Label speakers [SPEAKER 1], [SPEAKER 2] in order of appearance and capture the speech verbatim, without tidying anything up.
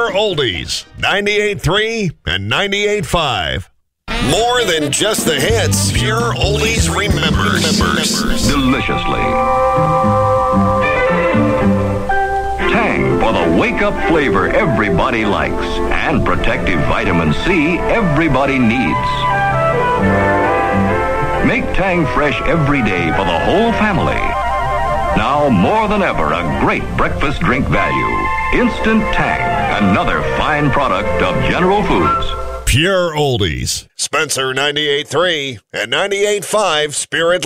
[SPEAKER 1] Pure Oldies, ninety-eight point three and ninety-eight point five. More than just the hits, Pure Oldies remembers. remembers.
[SPEAKER 2] Deliciously. Tang for the wake-up flavor everybody likes and protective vitamin C everybody needs. Make Tang fresh every day for the whole family. Now more than ever, a great breakfast drink value. Instant Tang, another fine product of General Foods.
[SPEAKER 1] Pure Oldies. Spencer ninety-eight point three and ninety-eight point five Spirit